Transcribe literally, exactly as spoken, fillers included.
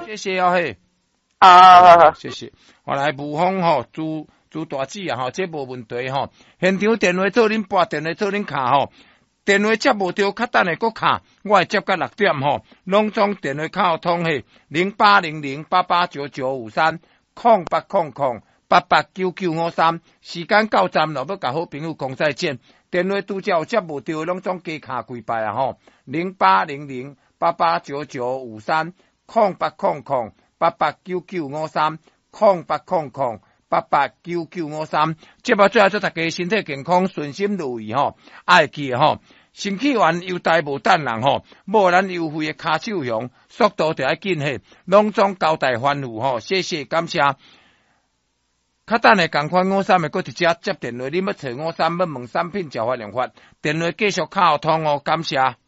谢谢哦嘿。 啊， 谢谢。我来吴峰吼，朱朱大姊啊吼，这无问题吼。现场电话做恁拨，电话做恁卡吼。电话接无着，较等下搁卡，我会接到六点吼，拢总电话卡通嘿，零八零零八八九九五三，空八空空八八九九五三。时间到站了，要甲好朋友讲再见。电话拄则有接无着，拢总加卡几摆啊吼，零八零零八八九九五三，空八空空八八九九五三，空八空空八八九九五三。节目最后祝大家身体健康，顺心如意吼，爱记吼。身体完优待无等人吼，无咱优惠的骹手熊，速度就要紧嘿，拢总交代吩咐吼，谢谢感谢。较等下共款五三的，搁直接接电话，你要找五三要问产品交换用法，电话继续敲通哦，感谢。